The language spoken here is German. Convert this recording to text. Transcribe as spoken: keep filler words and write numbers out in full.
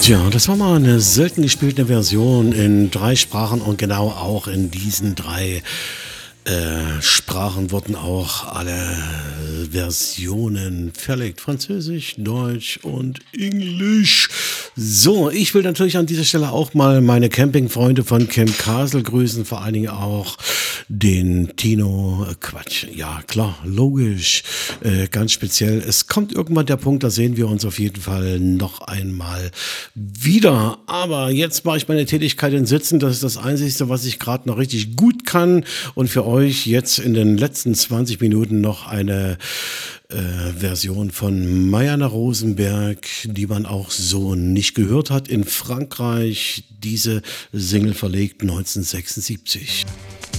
Tja, das war mal eine selten gespielte Version in drei Sprachen und genau auch in diesen drei äh, Sprachen wurden auch alle Versionen verlegt. Französisch, Deutsch und Englisch. So, ich will natürlich an dieser Stelle auch mal meine Campingfreunde von Camp Castle grüßen, vor allen Dingen auch den Tino, äh, Quatsch, ja klar, logisch, äh, ganz speziell. Es kommt irgendwann der Punkt, da sehen wir uns auf jeden Fall noch einmal wieder. Aber jetzt mache ich meine Tätigkeit in Sitzen, das ist das Einzige, was ich gerade noch richtig gut kann und für euch jetzt in den letzten zwanzig Minuten noch eine äh, Version von Marianne Rosenberg, die man auch so nicht gehört hat in Frankreich. Diese Single verlegt neunzehnhundertsechsundsiebzig.